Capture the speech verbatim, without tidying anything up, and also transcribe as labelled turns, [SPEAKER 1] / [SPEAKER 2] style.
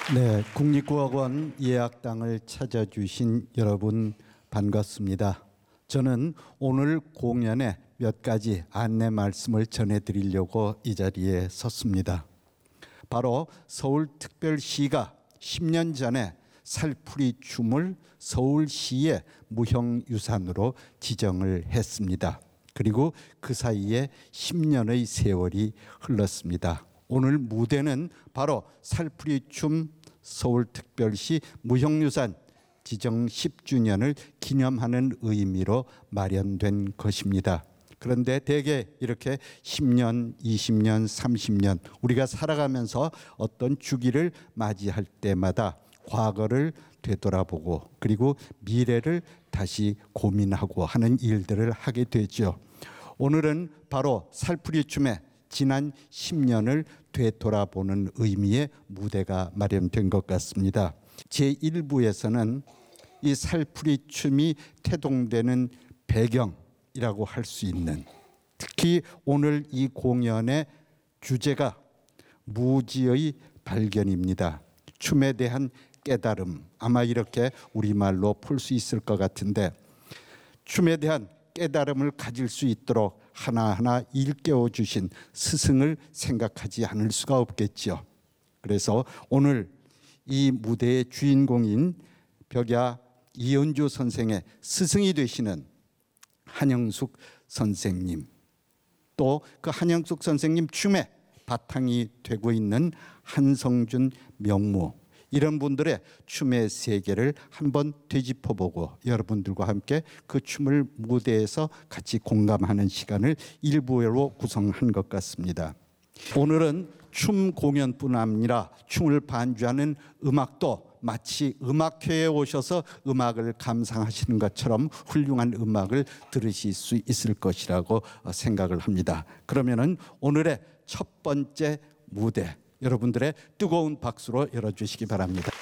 [SPEAKER 1] 네, 국립국악원 예약당을 찾아주신 여러분 반갑습니다. 저는 오늘 공연에 몇 가지 안내 말씀을 전해드리려고 이 자리에 섰습니다. 바로 서울특별시가 십 년 전에 살풀이 춤을 서울시의 무형유산으로 지정을 했습니다. 그리고 그 사이에 십 년의 세월이 흘렀습니다. 오늘 무대는 바로 살풀이 춤 서울특별시 무형유산 지정 십 주년을 기념하는 의미로 마련된 것입니다. 그런데 대개 이렇게 십 년, 이십 년, 삼십 년 우리가 살아가면서 어떤 주기를 맞이할 때마다 과거를 되돌아보고 그리고 미래를 다시 고민하고 하는 일들을 하게 되죠. 오늘은 바로 살풀이 춤의 지난 십 년을 되돌아보는 의미의 무대가 마련된 것 같습니다. 제일 부에서는 이 살풀이 춤이 태동되는 배경이라고 할 수 있는, 특히 오늘 이 공연의 주제가 무지의 발견입니다. 춤에 대한 깨달음, 아마 이렇게 우리말로 풀 수 있을 것 같은데, 춤에 대한 깨달음을 가질 수 있도록 하나하나 일깨워 주신 스승을 생각하지 않을 수가 없겠죠. 그래서 오늘 이 무대의 주인공인 벽야 이연주 선생의 스승이 되시는 한영숙 선생님, 또 그 한영숙 선생님 춤에 바탕이 되고 있는 한성준 명무, 이런 분들의 춤의 세계를 한번 되짚어보고 여러분들과 함께 그 춤을 무대에서 같이 공감하는 시간을 일부로 구성한 것 같습니다. 오늘은 춤 공연뿐 아니라 춤을 반주하는 음악도 마치 음악회에 오셔서 음악을 감상하시는 것처럼 훌륭한 음악을 들으실 수 있을 것이라고 생각을 합니다. 그러면은 오늘의 첫 번째 무대, 여러분들의 뜨거운 박수로 열어주시기 바랍니다.